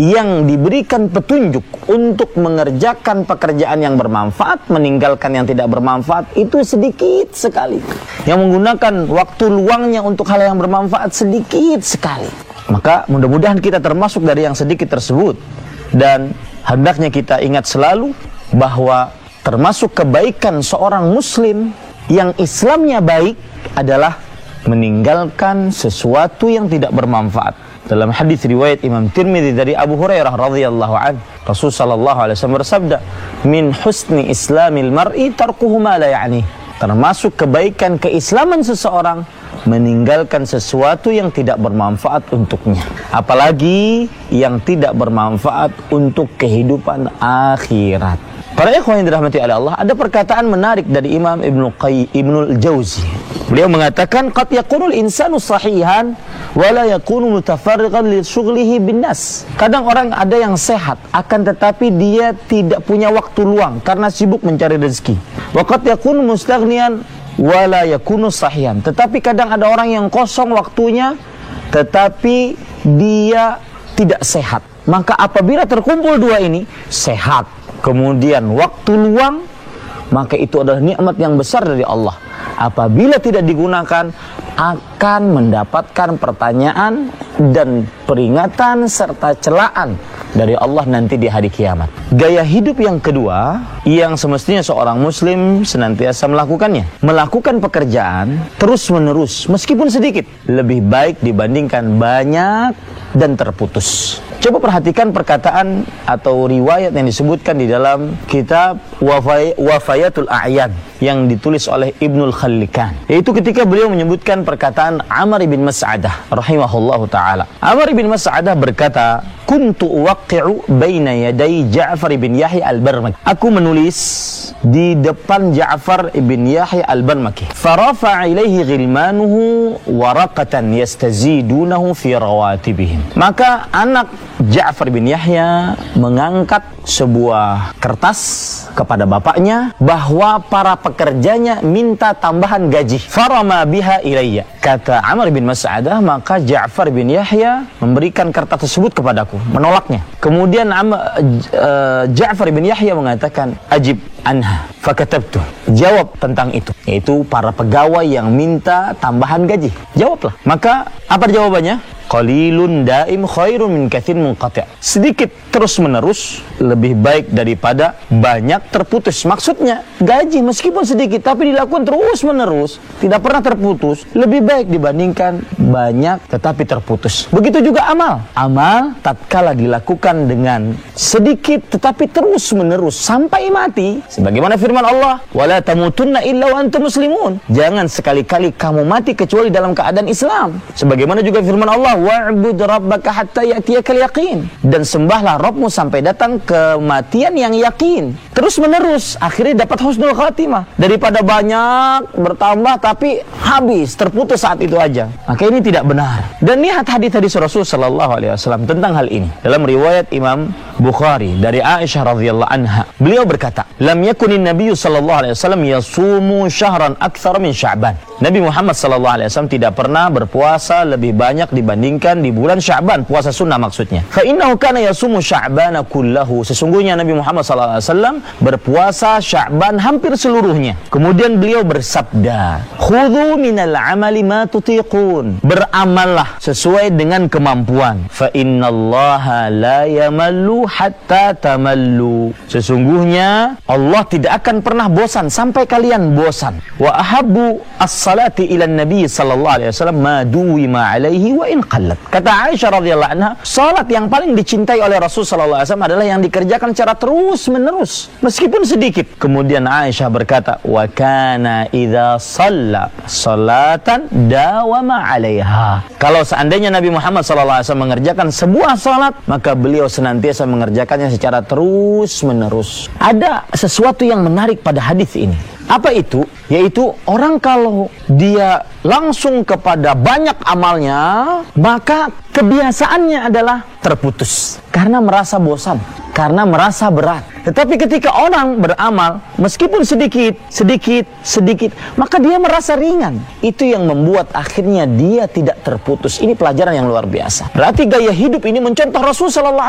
yang diberikan petunjuk untuk mengerjakan pekerjaan yang bermanfaat, meninggalkan yang tidak bermanfaat, itu sedikit sekali. Yang menggunakan waktu luangnya untuk hal yang bermanfaat sedikit sekali. Maka mudah-mudahan kita termasuk dari yang sedikit tersebut. Dan hendaknya kita ingat selalu bahwa termasuk kebaikan seorang muslim yang Islamnya baik adalah meninggalkan sesuatu yang tidak bermanfaat. Dalam hadis riwayat Imam Tirmidzi dari Abu Hurairah radhiyallahu anhu, Rasul sallallahu alaihi wasallam bersabda, "Min husni islamil mar'i tarkuhu ma la ya'ni." Termasuk kebaikan keislaman seseorang meninggalkan sesuatu yang tidak bermanfaat untuknya, apalagi yang tidak bermanfaat untuk kehidupan akhirat. Para ikhwan yang dirahmati oleh Allah, ada perkataan menarik dari Imam Ibnul Jauzi. Beliau mengatakan, "Qad yakunul insanu sahihan wa la yakunu mutafarriqan li syughlihi bin nas." Kadang orang ada yang sehat, akan tetapi dia tidak punya waktu luang karena sibuk mencari rezeki. Wa qad yakunu mustaghniyan wa la yakunu sahihan. Tetapi kadang ada orang yang kosong waktunya tetapi dia tidak sehat. Maka apabila terkumpul dua ini, sehat kemudian waktu luang, maka itu adalah nikmat yang besar dari Allah. Apabila tidak digunakan, akan mendapatkan pertanyaan dan peringatan serta celaan dari Allah nanti di hari kiamat. Gaya hidup yang kedua yang semestinya seorang muslim senantiasa melakukannya, melakukan pekerjaan terus menerus meskipun sedikit, lebih baik dibandingkan banyak dan terputus. Coba perhatikan perkataan atau riwayat yang disebutkan di dalam kitab Wafayatul A'yan yang ditulis oleh Ibnul Khallikan, yaitu ketika beliau menyebutkan perkataan Amr bin Mas'adah rahimahullahu ta'ala. Amr bin Mas'adah berkata, "Kuntu uwaqqi'u baina yaday Ja'far bin Yahya al-Barmaki." Aku menulis di depan Ja'far bin Yahya al-Barmaki. Farafa'a ilaihi ghilmanuhu waraqatan yastazidunahu fi rawatibihim. Maka anak Ja'far bin Yahya mengangkat sebuah kertas kepada bapaknya bahwa para pekerjanya minta tambahan gaji. Farama biha ilayya. Kata Amr bin Mas'adah, maka Ja'far bin Yahya memberikan kertas tersebut kepadaku, menolaknya. Kemudian Ja'far bin Yahya mengatakan, "Ajib anha." Fakatabtu. Jawab tentang itu, yaitu para pegawai yang minta tambahan gaji. Jawablah. Maka apa jawabannya? Qalilun daim khairun min katsir munqati'. Sedikit terus menerus lebih baik daripada banyak terputus. Maksudnya gaji meskipun sedikit tapi dilakukan terus menerus, tidak pernah terputus, lebih baik dibandingkan banyak tetapi terputus. Begitu juga amal. Amal tatkala dilakukan dengan sedikit tetapi terus menerus sampai mati, sebagaimana firman Allah, "Wala tamutunna illa wa antum muslimun." Jangan sekali-kali kamu mati kecuali dalam keadaan Islam. Sebagaimana juga firman Allah, "Wa'bud rabbaka hatta ya'tiyakal yaqin." Dan sembahlah Rabbmu sampai datang kematian yang yakin. Terus menerus, akhirnya dapat husnul khatimah. Daripada banyak bertambah tapi habis, terputus saat itu aja. Maka ini tidak benar. Dan lihat hadis-hadis Rasul sallallahu alaihi wasallam tentang hal ini. Dalam riwayat Imam Bukhari dari Aisyah radhiyallahu anha, beliau berkata, "Lam yakunin nabiyyu sallallahu alaihi wasallam yasumu syahran aktsara min Sya'ban." Nabi Muhammad sallallahu alaihi wasallam tidak pernah berpuasa lebih banyak dibandingkan di bulan Sya'ban, puasa sunnah maksudnya. Fa innahu kana yasumu Sya'bana kullahu. Sesungguhnya Nabi Muhammad sallallahu alaihi wasallam berpuasa Sya'ban hampir seluruhnya. Kemudian beliau bersabda, "Khudhu minal 'amali ma tutiqun." Beramallah sesuai dengan kemampuan. Fa innallaha la yamallu hatta tamallu. Sesungguhnya Allah tidak akan pernah bosan sampai kalian bosan. Wa ahabbu as-salati ila Nabi sallallahu alaihi wasallam ma duwima alaihi wa in qallat. Kata Aisyah radhiyallahu anha, salat yang paling dicintai oleh Rasul sallallahu alaihi wasallam adalah yang dikerjakan secara terus menerus meskipun sedikit. Kemudian Aisyah berkata, "Wa kana idza shalla salatan dawama 'alaiha." Kalau seandainya Nabi Muhammad sallallahu alaihi wasallam mengerjakan sebuah salat, maka beliau senantiasa mengerjakannya secara terus menerus. Ada sesuatu yang menarik pada hadis ini. Apa itu? Yaitu orang kalau dia langsung kepada banyak amalnya, maka kebiasaannya adalah terputus karena merasa bosan, karena merasa berat. Tetapi ketika orang beramal meskipun sedikit, maka dia merasa ringan. Itu yang membuat akhirnya dia tidak terputus. Ini pelajaran yang luar biasa. Berarti gaya hidup ini mencontoh Rasul sallallahu